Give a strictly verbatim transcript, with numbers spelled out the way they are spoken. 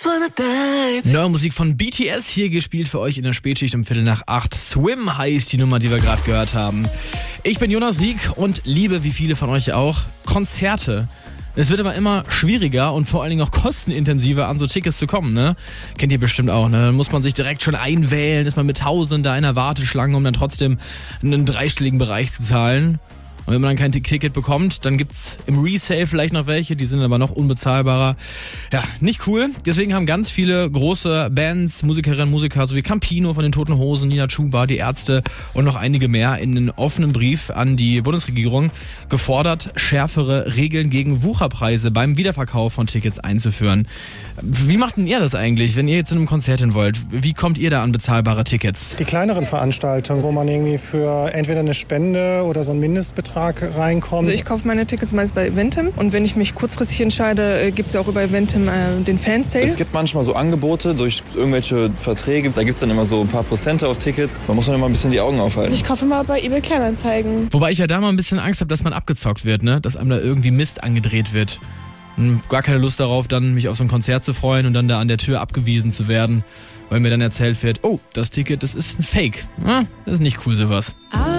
Neue Musik von B T S hier gespielt für euch in der Spätschicht um Viertel nach acht. Swim heißt die Nummer, die wir gerade gehört haben. Ich bin Jonas Rieck und liebe, wie viele von euch auch, Konzerte. Es wird aber immer schwieriger und vor allen Dingen auch kostenintensiver, an so Tickets zu kommen, ne? Kennt ihr bestimmt auch, ne? Dann muss man sich direkt schon einwählen, ist man mit Tausenden da in der Warteschlange, um dann trotzdem einen dreistelligen Bereich zu zahlen. Und wenn man dann kein Ticket bekommt, dann gibt's im Resale vielleicht noch welche, die sind aber noch unbezahlbarer. Ja, nicht cool. Deswegen haben ganz viele große Bands, Musikerinnen, Musiker, sowie Campino von den Toten Hosen, Nina Chuba, die Ärzte und noch einige mehr in einen offenen Brief an die Bundesregierung gefordert, schärfere Regeln gegen Wucherpreise beim Wiederverkauf von Tickets einzuführen. Wie macht denn ihr das eigentlich, wenn ihr jetzt in einem Konzert hin wollt? Wie kommt ihr da an bezahlbare Tickets? Die kleineren Veranstaltungen, wo man irgendwie für entweder eine Spende oder so einen Mindestbetrag reinkommt. Also ich kaufe meine Tickets meist bei Eventim und wenn ich mich kurzfristig entscheide, gibt es auch über Eventim äh, den Fansale. Es gibt manchmal so Angebote durch irgendwelche Verträge, da gibt es dann immer so ein paar Prozente auf Tickets. Man muss dann immer ein bisschen die Augen aufhalten. Also ich kaufe immer bei eBay Kleinanzeigen. Wobei ich ja da mal ein bisschen Angst habe, dass man abgezockt wird, ne? Dass einem da irgendwie Mist angedreht wird. Und gar keine Lust darauf, dann mich auf so ein Konzert zu freuen und dann da an der Tür abgewiesen zu werden, weil mir dann erzählt wird, oh, das Ticket, das ist ein Fake. Ja, das ist nicht cool sowas.